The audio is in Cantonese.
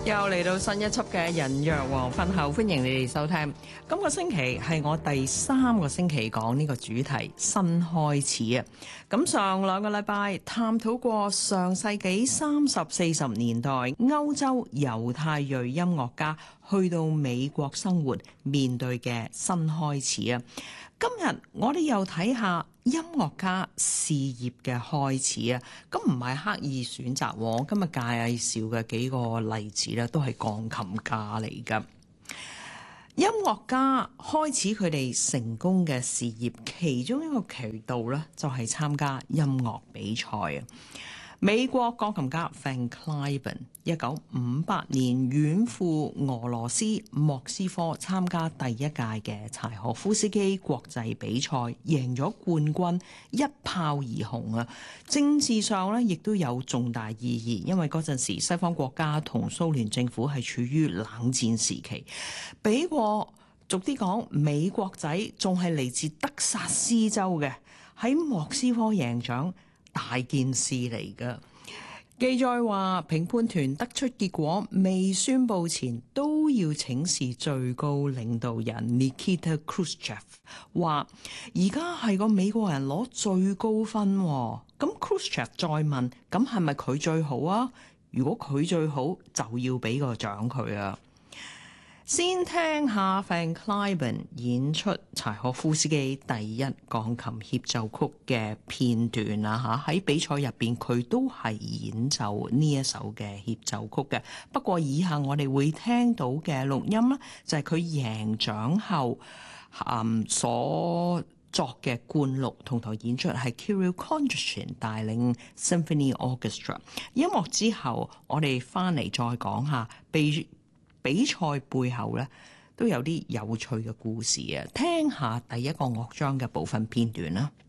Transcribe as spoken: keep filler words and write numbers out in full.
又嚟到新一輯嘅人約黃昏後，歡迎你哋收聽。今個星期係我第三個星期講呢個主題新開始啊！咁上兩個禮拜探討過上世紀三十四十年代歐洲猶太裔音樂家去到美國生活面對嘅新開始啊！今日我哋又睇下音樂家事業嘅開始啊！咁唔係刻意選擇，我今日介紹嘅幾個例子咧，都係鋼琴家嚟㗎。音樂家開始佢哋成功嘅事業，其中一個渠道咧就係參加音樂比賽啊！美國鋼琴家 Van Cliburn 一九五八年遠赴俄羅斯莫斯科參加第一屆嘅柴可夫斯基國際比賽，贏咗冠軍，一炮而紅啊！政治上咧亦都有重大意義，因為嗰陣時西方國家同蘇聯政府係處於冷戰時期，比過俗啲講，美國仔仲係嚟自德薩斯州嘅，喺莫斯科贏獎，大件事嚟㗎。記載話，評判團得出結果未宣佈前，都要請示最高領導人 Nikita Khrushchev， 話而家係個美國人攞最高分喎。咁 Khrushchev 再問，咁係咪佢最好啊？如果佢最好，就要俾個獎佢啊！先聽下 Van Cliburn 演出柴可夫斯基第一鋼琴協奏曲嘅片段啦嚇，喺比賽入邊佢都係演奏呢一首嘅協奏曲嘅。不過以下我哋會聽到嘅錄音咧，就係佢贏獎後嗯所作嘅灌錄同台演出，係 Kirill Kondrashin 帶領 Symphony Orchestra。音樂之後，我哋翻嚟再講下被比賽背後咧都有啲有趣嘅故事啊！聽下第一個樂章嘅部分片段啦。